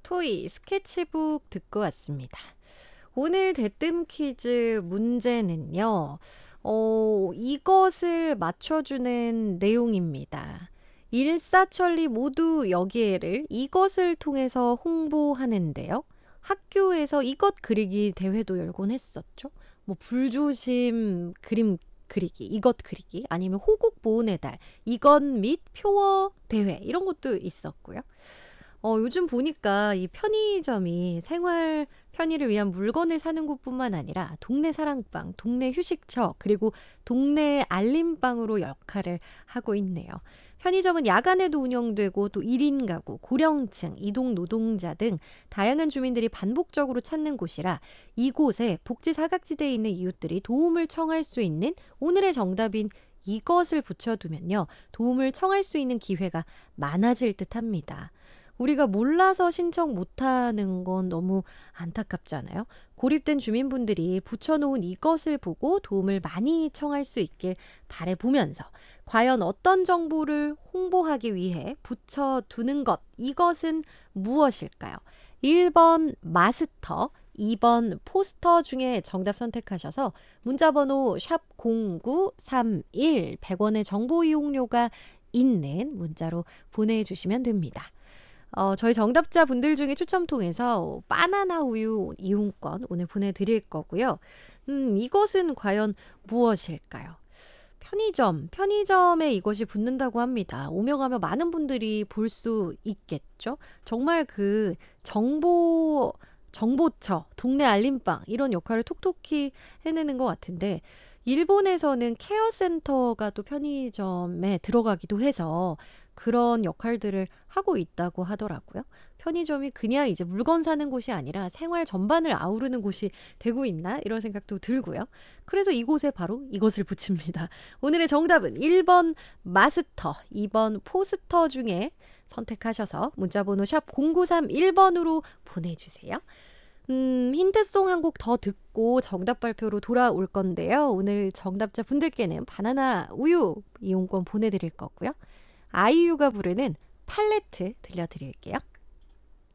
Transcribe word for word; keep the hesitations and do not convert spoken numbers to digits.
토이 스케치북 듣고 왔습니다. 오늘 대뜸 퀴즈 문제는요. 어, 이것을 맞춰주는 내용입니다. 일사천리 모두 여기에를 이것을 통해서 홍보하는데요. 학교에서 이것 그리기 대회도 열곤 했었죠. 뭐 불조심 그림 그리기, 이것 그리기, 아니면 호국 보훈의 달, 이것 및 표어 대회 이런 것도 있었고요. 어, 요즘 보니까 이 편의점이 생활 편의를 위한 물건을 사는 곳뿐만 아니라 동네 사랑방, 동네 휴식처, 그리고 동네 알림방으로 역할을 하고 있네요. 편의점은 야간에도 운영되고 또 일 인 가구, 고령층, 이동 노동자 등 다양한 주민들이 반복적으로 찾는 곳이라 이곳에 복지 사각지대에 있는 이웃들이 도움을 청할 수 있는 오늘의 정답인 이것을 붙여두면요. 도움을 청할 수 있는 기회가 많아질 듯합니다. 우리가 몰라서 신청 못하는 건 너무 안타깝잖아요. 고립된 주민분들이 붙여놓은 이것을 보고 도움을 많이 청할 수 있길 바라보면서 과연 어떤 정보를 홍보하기 위해 붙여두는 것, 이것은 무엇일까요? 일 번 마스터, 이 번 포스터 중에 정답 선택하셔서 문자번호 샵 공구삼일 백 원의 정보 이용료가 있는 문자로 보내주시면 됩니다. 어, 저희 정답자 분들 중에 추첨 통해서 바나나 우유 이용권 오늘 보내드릴 거고요. 음, 이것은 과연 무엇일까요? 편의점, 편의점에 이것이 붙는다고 합니다. 오며 가며 많은 분들이 볼 수 있겠죠? 정말 그 정보, 정보처, 동네 알림방 이런 역할을 톡톡히 해내는 것 같은데 일본에서는 케어센터가 또 편의점에 들어가기도 해서 그런 역할들을 하고 있다고 하더라고요. 편의점이 그냥 이제 물건 사는 곳이 아니라 생활 전반을 아우르는 곳이 되고 있나? 이런 생각도 들고요. 그래서 이곳에 바로 이것을 붙입니다. 오늘의 정답은 일 번 마스터, 이 번 포스터 중에 선택하셔서 문자번호 샵 공구삼일 번으로 보내주세요. 음, 힌트송 한 곡 더 듣고 정답 발표로 돌아올 건데요. 오늘 정답자 분들께는 바나나 우유 이용권 보내드릴 거고요. 아이유가 부르는 팔레트 들려드릴게요.